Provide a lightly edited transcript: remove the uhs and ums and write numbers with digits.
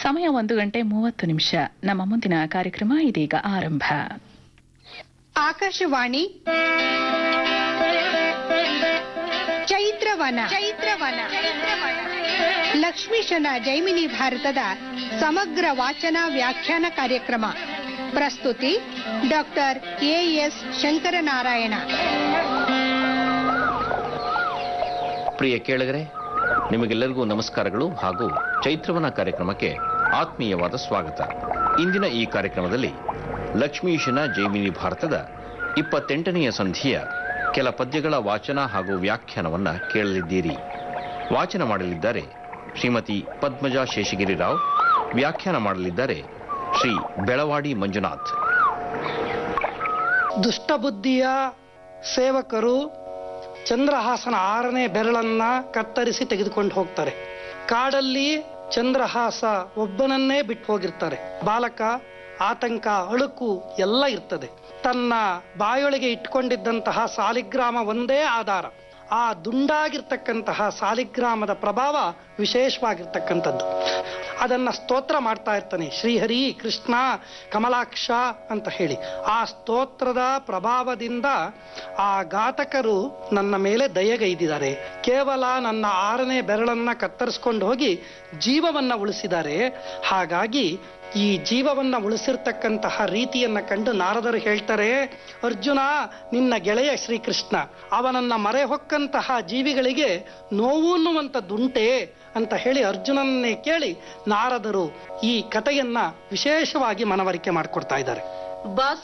ಸಮಯ 1:30 ನಮ್ಮ ಮುಂದಿನ ಕಾರ್ಯಕ್ರಮ ಇದೀಗ ಆರಂಭ. ಆಕಾಶವಾಣಿ ಚೈತ್ರವನ ಲಕ್ಷ್ಮೀಶನ ಜೈಮಿನಿ ಭಾರತದ ಸಮಗ್ರ ವಾಚನ ವ್ಯಾಖ್ಯಾನ ಕಾರ್ಯಕ್ರಮ. ಪ್ರಸ್ತುತಿ ಡಾಕ್ಟರ್ ಎಎಸ್ ಶಂಕರನಾರಾಯಣ. ಪ್ರಿಯ ಕೇಳುಗರೆ, ನಿಮಗೆಲ್ಲರಿಗೂ ನಮಸ್ಕಾರಗಳು ಹಾಗೂ ಚೈತ್ರವನ ಕಾರ್ಯಕ್ರಮಕ್ಕೆ ಆತ್ಮೀಯವಾದ ಸ್ವಾಗತ. ಇಂದಿನ ಈ ಕಾರ್ಯಕ್ರಮದಲ್ಲಿ ಲಕ್ಷ್ಮೀಶನ ಜೈಮಿನಿ ಭಾರತದ 28ನೆಯ ಸಂಧಿಯ ಕೆಲ ಪದ್ಯಗಳ ವಾಚನ ಹಾಗೂ ವ್ಯಾಖ್ಯಾನವನ್ನ ಕೇಳಲಿದ್ದೀರಿ. ವಾಚನ ಮಾಡಲಿದ್ದಾರೆ ಶ್ರೀಮತಿ ಪದ್ಮಜಾ ಶೇಷಗಿರಿ ರಾವ್. ವ್ಯಾಖ್ಯಾನ ಮಾಡಲಿದ್ದಾರೆ ಶ್ರೀ ಬೆಳವಾಡಿ ಮಂಜುನಾಥ್. ದುಷ್ಟಬುದ್ಧಿಯ ಸೇವಕರು ಚಂದ್ರಹಾಸನ 6ನೇ ಬೆರಳನ್ನ ಕತ್ತರಿಸಿ ತೆಗೆದುಕೊಂಡು ಹೋಗ್ತಾರೆ. ಕಾಡಲ್ಲಿ ಚಂದ್ರಹಾಸ ಒಬ್ಬನನ್ನೇ ಬಿಟ್ಟು ಹೋಗಿರ್ತಾರೆ. ಬಾಲಕ, ಆತಂಕ, ಅಳುಕು ಎಲ್ಲ ಇರ್ತದೆ. ತನ್ನ ಬಾಯೊಳಗೆ ಇಟ್ಕೊಂಡಿದ್ದಂತಹ ಸಾಲಿಗ್ರಾಮ ಒಂದೇ ಆಧಾರ. ಆ ದುಂಡಾಗಿರ್ತಕ್ಕಂತಹ ಸಾಲಿಗ್ರಾಮದ ಪ್ರಭಾವ ವಿಶೇಷವಾಗಿರ್ತಕ್ಕಂಥದ್ದು. ಅದನ್ನ ಸ್ತೋತ್ರ ಮಾಡ್ತಾ ಇರ್ತಾನೆ, ಶ್ರೀಹರಿ ಕೃಷ್ಣ ಕಮಲಾಕ್ಷ ಅಂತ ಹೇಳಿ. ಆ ಸ್ತೋತ್ರದ ಪ್ರಭಾವದಿಂದ ಆ ಘಾತಕರು ನನ್ನ ಮೇಲೆ ದಯೆಗೈದಿದ್ದಾರೆ. ಕೇವಲ ನನ್ನ 6ನೇ ಬೆರಳನ್ನ ಕತ್ತರಿಸ್ಕೊಂಡು ಹೋಗಿ ಜೀವವನ್ನ ಉಳಿಸಿದ್ದಾರೆ. ಹಾಗಾಗಿ ಈ ಜೀವವನ್ನ ಉಳಿಸಿರ್ತಕ್ಕಂತಹ ರೀತಿಯನ್ನ ಕಂಡು ನಾರದರು ಹೇಳ್ತಾರೆ, ಅರ್ಜುನ ನಿನ್ನ ಗೆಳೆಯ ಶ್ರೀಕೃಷ್ಣ, ಅವನನ್ನ ಮರೆ ಹೊಕ್ಕಂತಹ ಜೀವಿಗಳಿಗೆ ನೋವು ಅನ್ನುವಂಥದ್ದುಂಟೆ ಅಂತ ಹೇಳಿ ಅರ್ಜುನನ್ನೇ ಕೇಳಿ ನಾರದರು ಈ ಕಥೆಯನ್ನ ವಿಶೇಷವಾಗಿ ಮನವರಿಕೆ ಮಾಡಿಕೊಡ್ತಾ ಇದ್ದಾರೆ.